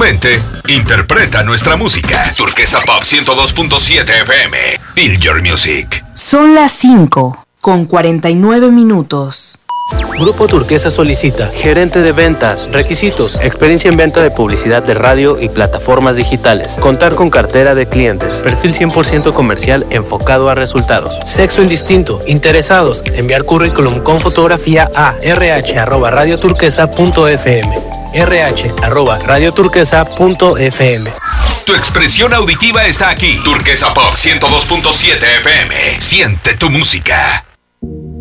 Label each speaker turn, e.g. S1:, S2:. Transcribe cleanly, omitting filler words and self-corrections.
S1: mente, interpreta nuestra música. Turquesa Pop 102.7 FM. Feel your music.
S2: Son las 5:49.
S3: Grupo Turquesa solicita gerente de ventas. Requisitos: experiencia en venta de publicidad de radio y plataformas digitales. Contar con cartera de clientes. Perfil 100% comercial enfocado a resultados. Sexo indistinto. Interesados: enviar currículum con fotografía a rh@radioturquesa.fm. rh@radioturquesa.fm.
S1: Tu expresión auditiva está aquí. Turquesa Pop 102.7 FM. Siente tu música.